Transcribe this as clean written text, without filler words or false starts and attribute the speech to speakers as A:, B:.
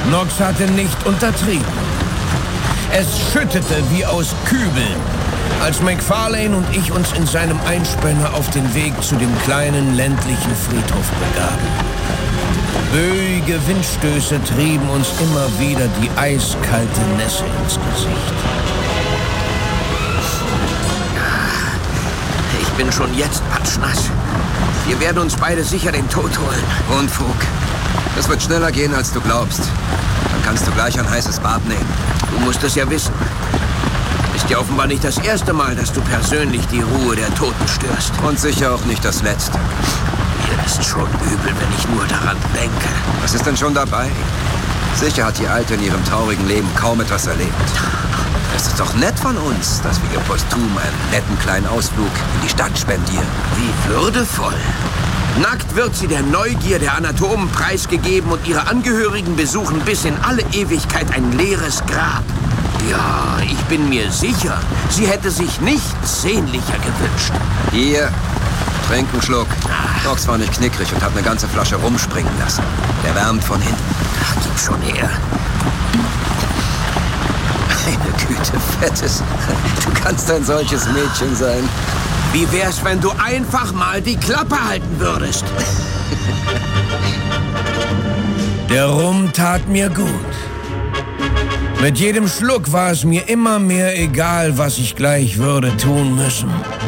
A: Knox hatte nicht untertrieben. Es schüttete wie aus Kübeln, als McFarlane und ich uns in seinem Einspänner auf den Weg zu dem kleinen ländlichen Friedhof begaben. Böige Windstöße trieben uns immer wieder die eiskalte Nässe ins Gesicht.
B: Ich bin schon jetzt patschnass. Wir werden uns beide sicher den Tod holen.
C: Unfug. Das wird schneller gehen, als du glaubst. Dann kannst du gleich ein heißes Bad nehmen.
B: Du musst es ja wissen. Ist ja offenbar nicht das erste Mal, dass du persönlich die Ruhe der Toten störst.
C: Und sicher auch nicht das letzte.
B: Mir ist schon übel, wenn ich nur daran denke.
C: Was ist denn schon dabei? Sicher hat die Alte in ihrem traurigen Leben kaum etwas erlebt. Es ist doch nett von uns, dass wir ihr posthum einen netten kleinen Ausflug in die Stadt spendieren.
B: Wie würdevoll. Nackt wird sie der Neugier der Anatomen preisgegeben und ihre Angehörigen besuchen bis in alle Ewigkeit ein leeres Grab. Ja, ich bin mir sicher, sie hätte sich nichts sehnlicher gewünscht.
C: Hier, trink einen Schluck. Knox war nicht knickrig und hat eine ganze Flasche rumspringen lassen. Der wärmt von hinten.
B: Ach, gib schon her.
C: Meine Güte, Fettes. Du kannst ein solches Mädchen sein.
B: Wie wär's, wenn du einfach mal die Klappe halten würdest?
A: Der Rum tat mir gut. Mit jedem Schluck war es mir immer mehr egal, was ich gleich würde tun müssen.